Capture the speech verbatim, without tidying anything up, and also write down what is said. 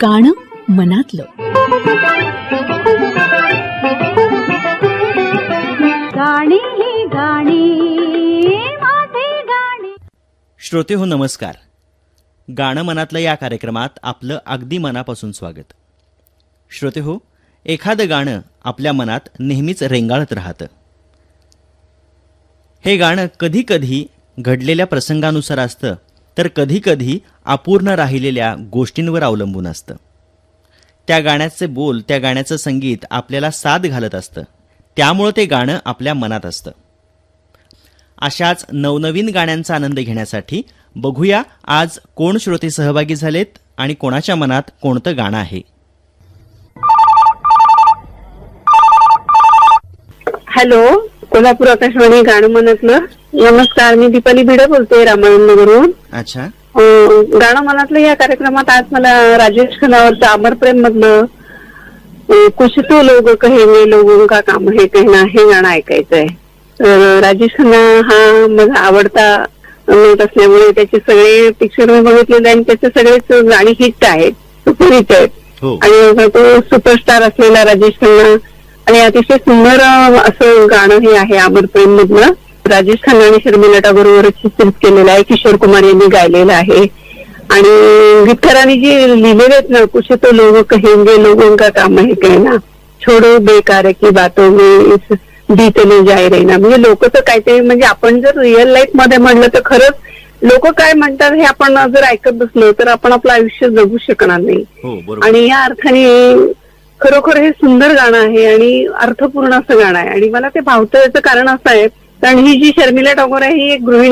गाणं मनातलं. गाणी ही गाणी माझे गाणी. श्रोते हो, नमस्कार. गाणं मनातलं या कार्यक्रमात आपलं अगदी मनापासून स्वागत. श्रोते हो, एखादं गाणं आपल्या मनात नेहमीच रेंगाळत राहतं. हे गाणं कधी कधी घडलेल्या प्रसंगानुसार असतं, तर कधी कधी अपूर्ण राहिलेल्या गोष्टींवर अवलंबून असतं. त्या गाण्याचे बोल, त्या गाण्याचं संगीत आपल्याला साथ घालत असतं, त्यामुळं ते गाणं आपल्या मनात असतं. अशाच नवनवीन गाण्यांचा आनंद घेण्यासाठी बघूया आज कोण श्रोते सहभागी झालेत आणि कोणाच्या मनात कोणतं गाणं आहे. हॅलो, कोल्हापूर आकाशवाणी गाणं मनातलं. नमस्कार, मी दीपाली भिडे बोलते, रामायणनगरहून. अच्छा. गाणं मनातलं या कार्यक्रमात आज मला राजेश खन्नावरचं अमर प्रेम मधलं कुछ तो लोग कहेंगे लोगों का काम है कहना हे गाणं ऐकायचंय. तर राजेश खन्ना हा माझा आवडता नट असल्यामुळे त्याचे सगळे पिक्चर मी बघितलेले आणि त्याचे सगळेच गाणी हिट आहेत, सुपरहिट आहेत. आणि तो सुपरस्टार असलेला राजेश खन्ना आणि अतिशय सुंदर असं गाणं हे आहे अमर प्रेम मधलं. राजेश खन्ना आणि शर्मिला टागोर चित्रित केलेलं आहे, किशोर कुमार यांनी गायलेलं आहे. आणि गीतकारांनी जे लिहिलेले आहेत ना, कुछ तो लोग कहेंगे लोगों का काम है कहना, छोडो बेकार की बातों में इस बीतने जाए रहना. म्हणजे लोक तर काहीतरी, म्हणजे आपण जर रिअल लाईफ मध्ये म्हणलं तर खरंच लोक काय म्हणतात हे आपण जर ऐकत बसलो तर आपण आपलं आयुष्य जगू शकणार नाही. आणि या अर्थाने खरोखर हे सुंदर गाणं आहे आणि अर्थपूर्ण असं गाणं आहे. आणि मला ते भावतं याचं कारण असं आहे, कारण ही जी शर्मिला टागोर आहे ही एक गृहिणी